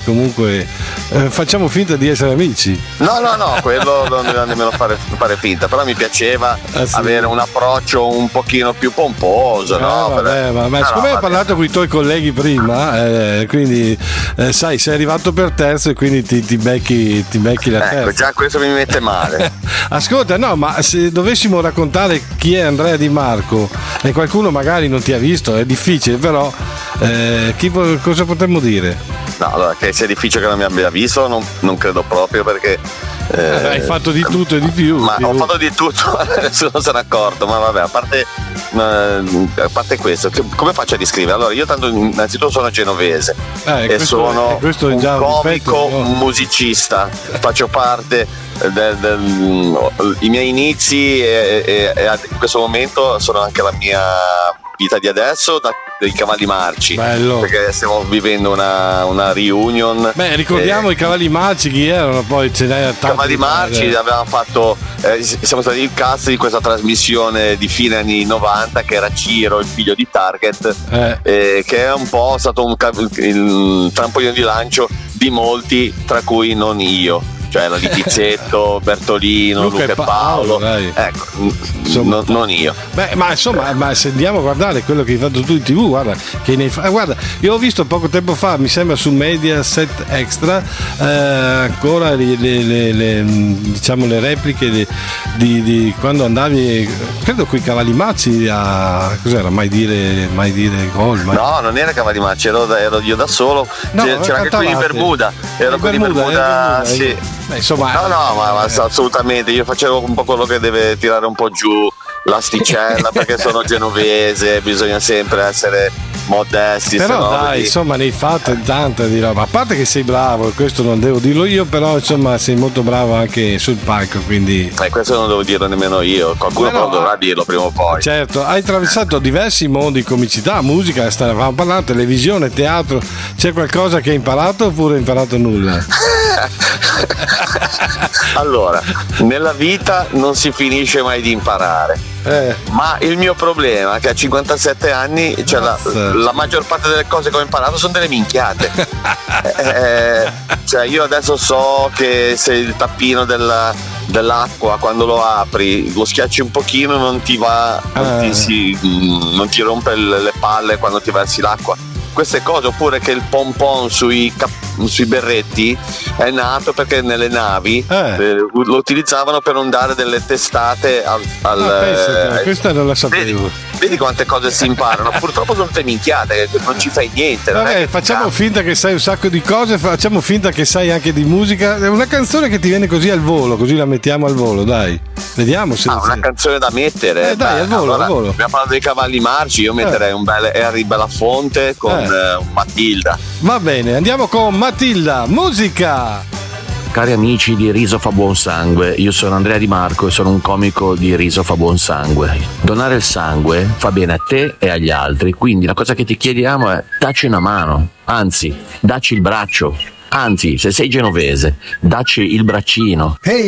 comunque facciamo finta di essere amici. No, quello non deve nemmeno fare finta, però mi piaceva avere un approccio un pochino più pomposo, no? Ma siccome hai parlato con i tuoi colleghi prima, quindi sai, sei arrivato per terzo e quindi ti becchi la terza. Ecco, già questo mi mette male. Ascolta, no, ma se dovessimo raccontare chi è Andrea Di Marco e qualcuno magari non ti ha visto, è difficile, però cosa potremmo dire? No, allora, che sia difficile che non mi abbia visto non credo proprio, perché hai fatto di tutto e di più. Ma ho fatto di tutto, nessuno se n'è accorto, ma vabbè, a parte questo, come faccio a descrivere? Allora, io tanto innanzitutto sono genovese e sono un già comico, un musicista, faccio parte i miei inizi e in questo momento sono anche la mia vita di adesso dei Cavalli Marci. Bello. Perché stiamo vivendo una reunion. Beh, ricordiamo i Cavalli Marci chi erano, poi ce n'è tanti. Cavalli Marci avevamo fatto, siamo stati il cast di questa trasmissione di fine anni 90 che era Ciro, il figlio di Target, che è un po' stato il trampolino di lancio di molti, tra cui non io. Cioè la di Pizzetto, Bertolino, Luca e Paolo. Ecco, non io. Beh, ma insomma, se andiamo a guardare quello che hai fatto tu in TV, guarda, guarda, io ho visto poco tempo fa, mi sembra su Mediaset Extra, ancora diciamo le repliche di quando andavi, credo coi Cavalli Marci cos'era? Mai dire gol. No, non era Cavalli Marci, ero io da solo. No, c'era anche qui in Bermuda. Ero qui in Bermuda, sì. Insomma, ma assolutamente, io facevo un po' quello che deve tirare un po' giù l'asticella perché sono genovese, bisogna sempre essere modesti. Però dai, insomma, ne hai fatte tante di roba, a parte che sei bravo, questo non devo dirlo io, però insomma sei molto bravo anche sul palco, quindi questo non devo dirlo nemmeno io, qualcuno però dovrà dirlo prima o poi. Certo, hai attraversato diversi mondi, comicità, musica, stavamo parlando, televisione, teatro, c'è qualcosa che hai imparato oppure hai imparato nulla? Allora, nella vita non si finisce mai di imparare, ma il mio problema è che a 57 anni la maggior parte delle cose che ho imparato sono delle minchiate. Cioè io adesso so che se il tappino dell'acqua quando lo apri lo schiacci un pochino non ti va, non ti rompe le palle quando ti versi l'acqua, queste cose, oppure che il pompon sui berretti è nato perché nelle navi lo utilizzavano per non dare delle testate questa non la sapevo. Vedi quante cose si imparano. Purtroppo sono tutte minchiate, non ci fai niente. Vabbè, facciamo finta che sai un sacco di cose, facciamo finta che sai anche di musica. È una canzone che ti viene così al volo, così la mettiamo al volo, dai. Vediamo se una canzone da mettere. Dai, al volo, allora, al volo. Abbiamo parlato dei Cavalli Marci, io metterei un bel Harry Belafonte con Matilda. Va bene, andiamo con Matilda, musica. Cari amici di Riso fa buon sangue, io sono Andrea Di Marco e sono un comico di Riso fa buon sangue. Donare il sangue fa bene a te e agli altri, quindi la cosa che ti chiediamo è dacci una mano, anzi, dacci il braccio, anzi, se sei genovese, dacci il braccino. Hey,